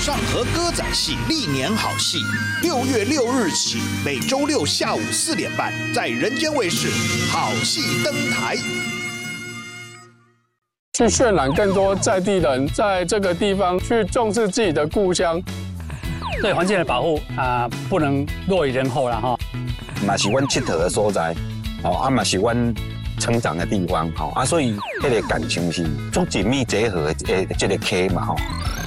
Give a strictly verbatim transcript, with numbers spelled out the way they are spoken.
上河歌仔戏历年好戏，六月六日起，每周六下午四点半，在人间卫视好戏登台。 去渲染更多在地人在这个地方去重视自己的故乡， 对环境的保护啊、呃，不能落于人后了哈。 嘛是阮佚佗的所在，哦啊嘛是阮成长的地方，吼啊，所以迄个感情是足紧密结合的这个溪嘛吼。